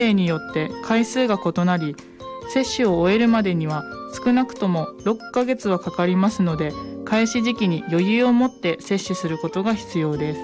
齢によって回数が異なり、接種を終えるまでには少なくとも6ヶ月はかかりますので、開始時期に余裕を持って接種することが必要です。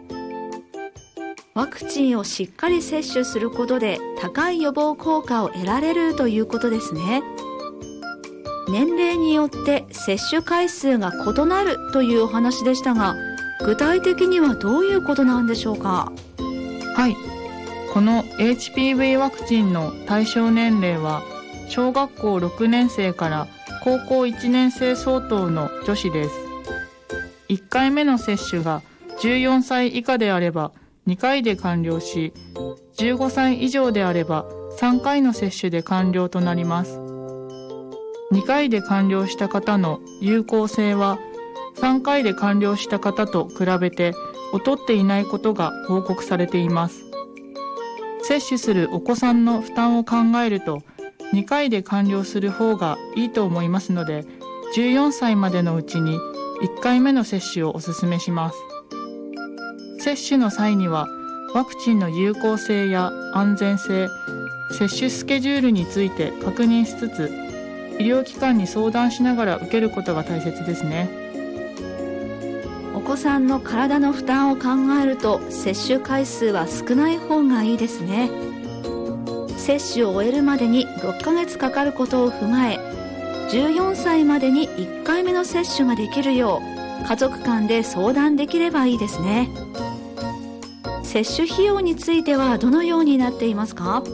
ワクチンをしっかり接種することで高い予防効果を得られるということですね。年齢によって接種回数が異なるというお話でしたが、具体的にはどういうことなんでしょうか？ はい、この HPV ワクチンの対象年齢は小学校6年生から高校1年生相当の女子です。1回目の接種が14歳以下であれば2回で完了し、15歳以上であれば3回の接種で完了となります。2回で完了した方の有効性は3回で完了した方と比べて劣っていないことが報告されています。接種するお子さんの負担を考えると2回で完了する方がいいと思いますので、14歳までのうちに1回目の接種をお勧めします。接種の際にはワクチンの有効性や安全性、接種スケジュールについて確認しつつ、医療機関に相談しながら受けることが大切ですね。 お子さんの体の負担を考えると接種回数は少ない方がいいですね。接種を終えるまでに6ヶ月かかることを踏まえ、14歳までに1回目の接種ができるよう家族間で相談できればいいですね。接種費用についてはどのようになっていますか？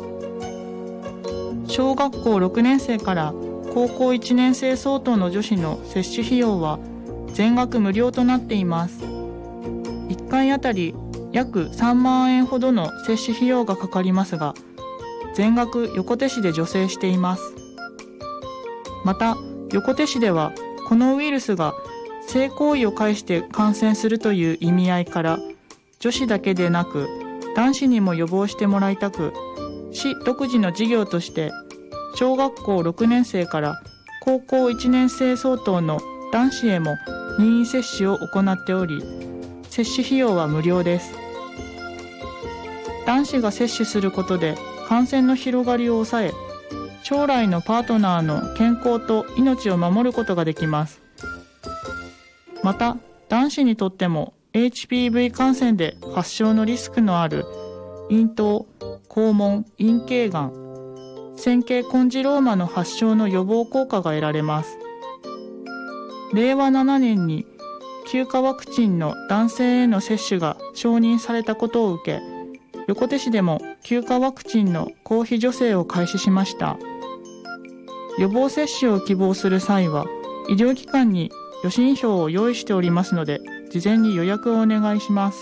小学校6年生から高校1年生相当の女子の接種費用は全額無料となっています。1回あたり約3万円ほどの接種費用がかかりますが、全額横手市で助成しています。また横手市ではこのウイルスが性行為を介して感染するという意味合いから、女子だけでなく男子にも予防してもらいたく、市独自の事業として小学校6年生から高校1年生相当の男子へも任意接種を行っており、接種費用は無料です。男子が接種することで感染の広がりを抑え、将来のパートナーの健康と命を守ることができます。また男子にとっても HPV 感染で発症のリスクのある咽頭、肛門、陰茎がん、尖圭コンジローマの発症の予防効果が得られます。令和7年に9価ワクチンの男性への接種が承認されたことを受け、横手市でも9価ワクチンの公費助成を開始しました。予防接種を希望する際は医療機関に予診票を用意しておりますので、事前に予約をお願いします。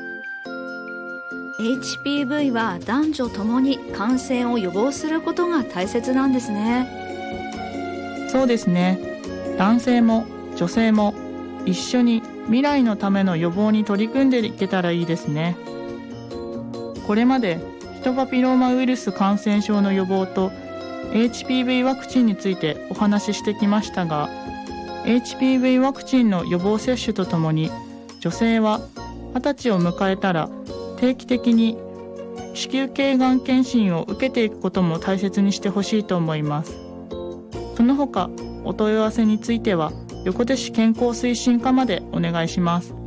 HPV は男女ともに感染を予防することが大切なんですね。 そうですね。男性も女性も一緒に未来のための予防に取り組んでいけたらいいですね。これまでヒトパピローマウイルス感染症の予防と HPV ワクチンについてお話ししてきましたが、HPV ワクチンの予防接種とともに、女性は20歳を迎えたら定期的に子宮頸がん検診を受けていくことも大切にしてほしいと思います。その他お問い合わせについては横手市健康推進課までお願いします。